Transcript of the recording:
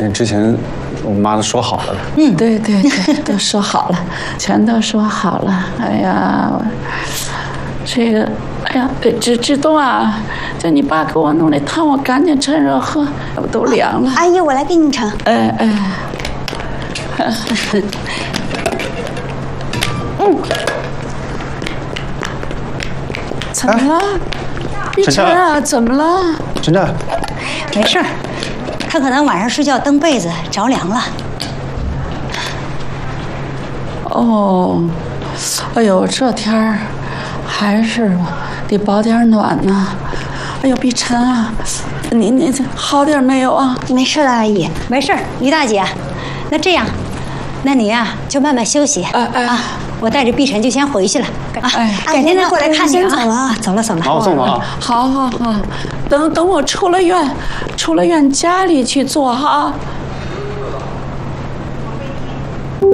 之前我妈都说好了的。 对，都说好了，全都说好了。哎呀，这个，哎呀，志东啊，这你爸给我弄的汤，我赶紧趁热喝，要不都凉了。 阿姨，我来给你盛。 怎么了？碧晨啊，怎么了？ 真的？ 没事儿，他可能晚上睡觉蹬被子着凉了。 哦，哎呦，这天儿还是得保点暖呢。哎呦，碧晨啊，你好点没有啊？ 没事的，阿姨，没事儿。于大姐，那这样，那你呀就慢慢休息。我带着碧晨就先回去了啊，改天再过来看你啊。走了。 好，我送了啊。 好，等我出了院家里去做哈。